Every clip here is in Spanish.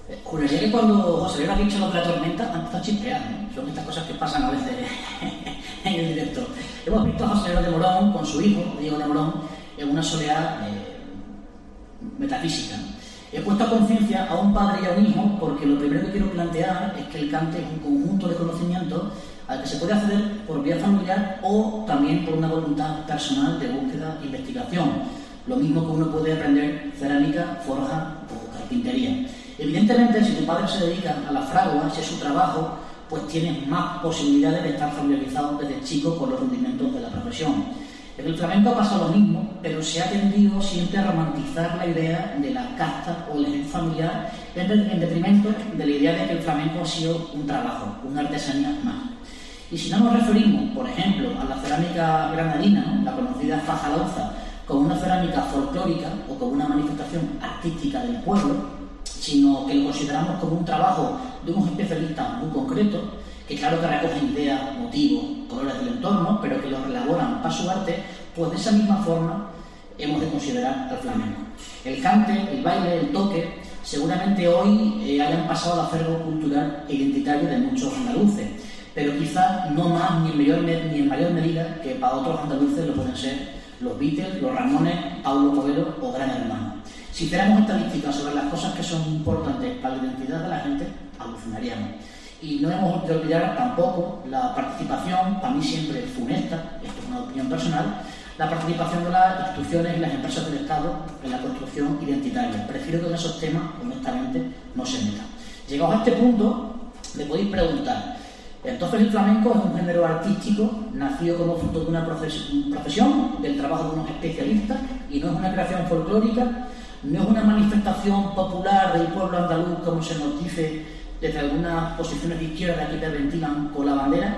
Juraría que cuando José Luis ha dicho lo de la tormenta, ha empezado a chispear, ¿no? Son estas cosas que pasan a veces en el directo. Hemos visto a José Luis de Morón con su hijo, Diego de Morón, en una soledad metafísica, ¿no? He puesto a conciencia a un padre y a un hijo porque lo primero que quiero plantear es que el cante es un conjunto de conocimientos al que se puede acceder por vía familiar o también por una voluntad personal de búsqueda e investigación. Lo mismo que uno puede aprender cerámica, forja o carpintería. Evidentemente, si tu padre se dedica a la fragua, si es su trabajo, pues tienes más posibilidades de estar familiarizado desde chico con los rudimentos de la profesión. En el flamenco ha pasado lo mismo, pero se ha tendido siempre a romantizar la idea de la casta o el ejemplo familiar en detrimento de la idea de que el flamenco ha sido un trabajo, una artesanía más. Y si no nos referimos, por ejemplo, a la cerámica granadina, ¿no?, la conocida faja lauza, como una cerámica folclórica o como una manifestación artística del pueblo, sino que lo consideramos como un trabajo de unos especialistas muy concretos, que claro que recogen ideas, motivos, colores del entorno, pero que los elaboran para su arte, pues de esa misma forma hemos de considerar al flamenco. El cante, el baile, el toque, seguramente hoy hayan pasado al acervo cultural e identitario de muchos andaluces, pero quizás no más ni en mayor medida que para otros andaluces lo pueden ser los Beatles, los Ramones, Paulo Coelho o Gran Hermano. Si hiciéramos estadísticas sobre las cosas que son importantes para la identidad de la gente, alucinaríamos. Y no hemos de olvidar tampoco la participación, para mí siempre funesta, esto es una opinión personal, la participación de las instituciones y las empresas del Estado en la construcción identitaria. Prefiero que en esos temas, honestamente, no se metan. Llegados a este punto, me podéis preguntar, entonces el flamenco es un género artístico nacido como fruto de una profesión, del trabajo de unos especialistas, y no es una creación folclórica, no es una manifestación popular del pueblo andaluz, como se nos dice desde algunas posiciones de izquierda que te ventilan con la bandera.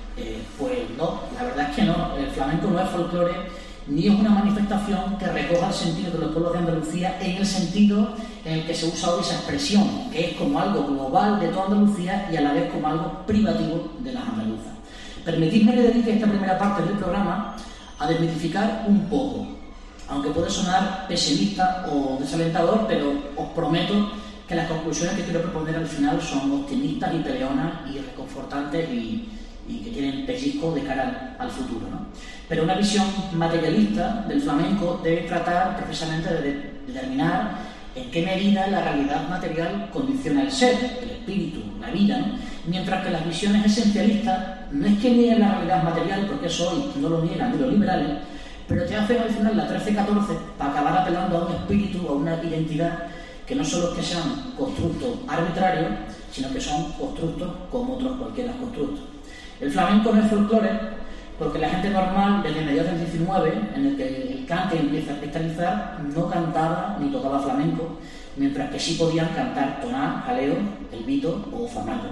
Pues no, la verdad es que no. El flamenco no es folclore ni es una manifestación que recoja el sentido de los pueblos de Andalucía en el sentido en el que se usa hoy esa expresión, que es como algo global de toda Andalucía y a la vez como algo privativo de las andaluzas. Permitidme que dedique esta primera parte del programa a desmitificar un poco, aunque puede sonar pesimista o desalentador, pero os prometo que las conclusiones que quiero proponer al final son optimistas y peleonas y reconfortantes y que tienen pellizco de cara al futuro, ¿no? Pero una visión materialista del flamenco debe tratar precisamente de determinar en qué medida la realidad material condiciona el ser, el espíritu, la vida, ¿no? Mientras que las visiones esencialistas no es que nieguen la realidad material, porque eso hoy no lo niegan ni los liberales, pero te hacen al final la 13-14 para acabar apelando a un espíritu, a una identidad que no solo es que sean constructos arbitrarios, sino que son constructos como otros cualquiera constructos. El flamenco no es folclore porque la gente normal, desde mediados del 19, en el que el cante empieza a cristalizar, no cantaba ni tocaba flamenco, mientras que sí podían cantar tonal, jaleo, el vito o fandango,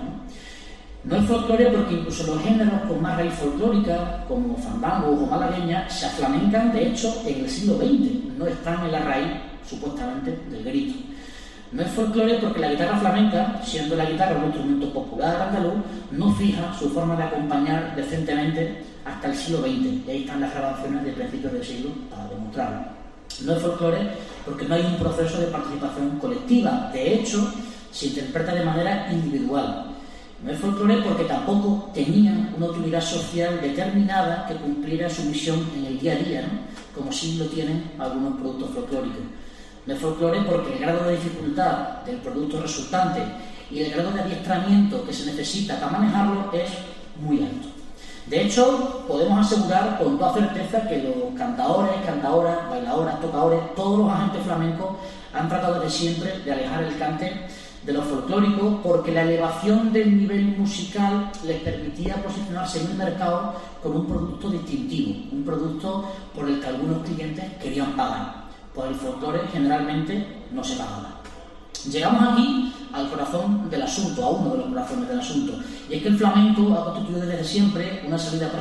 ¿no? No es folclore porque incluso los géneros con más raíz folclórica, como fandango o malagueña, se aflamencan, de hecho, en el siglo XX, no están en la raíz, supuestamente, del grito. No es folclore porque la guitarra flamenca, siendo la guitarra un instrumento popular andaluz, no fija su forma de acompañar decentemente hasta el siglo XX. Y ahí están las grabaciones de principios del siglo para demostrarlo. No es folclore porque no hay un proceso de participación colectiva. De hecho, se interpreta de manera individual. No es folclore porque tampoco tenía una utilidad social determinada que cumpliera su misión en el día a día, ¿no?, como sí lo tienen algunos productos folclóricos. No es folclore porque el grado de dificultad del producto resultante y el grado de adiestramiento que se necesita para manejarlo es muy alto. De hecho, podemos asegurar con toda certeza que los cantadores, cantadoras, bailadoras, tocadores, todos los agentes flamencos han tratado desde siempre de alejar el cante de lo folclórico porque la elevación del nivel musical les permitía posicionarse en el mercado como un producto distintivo, un producto por el que algunos clientes querían pagar. Pues el folclore generalmente no se pagaba. Llegamos aquí al corazón del asunto, a uno de los corazones del asunto, y es que el flamenco ha constituido desde siempre una salida